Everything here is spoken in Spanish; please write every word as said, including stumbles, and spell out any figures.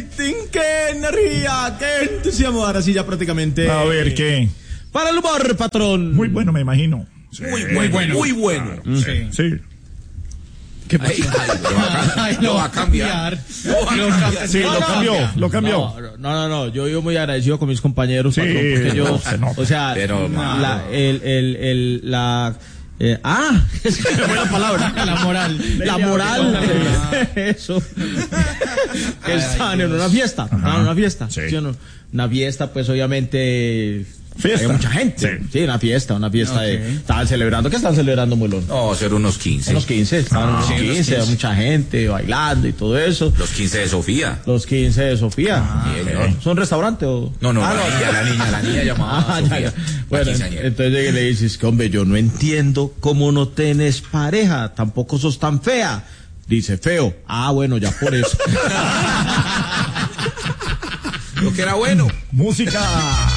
rating, qué energía, qué entusiasmo. Ahora sí ya prácticamente. A ver, ¿qué? Para el humor, patrón. Muy bueno, me imagino. Sí, muy, muy bueno. Muy bueno. Claro, sí. sí. ¿Qué pasa? Ay, lo va a cambiar. Lo va a cambiar. Sí, lo cambió, lo cambió. No, no, no, yo vivo muy agradecido con mis compañeros, sí, patrón, porque yo, o sea, pero, la, el, el, el, la, eh, ah, es que fue la palabra, la moral, la moral, eso, que estaban en una fiesta, estaban en una fiesta, sí. ¿sí o no? Una fiesta, pues obviamente. Fiesta. Hay mucha gente. Sí. sí, una fiesta, una fiesta okay. de. Estaban celebrando. ¿Qué estaban celebrando, Mulón? No, ser unos quince. Unos quince, estaban ah, unos sí, quince, quince, mucha gente bailando y todo eso. Los quince de Sofía. Los quince de Sofía. Ah, okay. ¿Son restaurante o? No, no, ah, la, no. Niña, la niña, la niña llamada ah, Sofía. Ya, ya. Bueno, entonces llega y le dices que, hombre, yo no entiendo cómo no tenés pareja, tampoco sos tan fea. Dice, feo. Ah, bueno, ya por eso. Lo que era bueno. Música.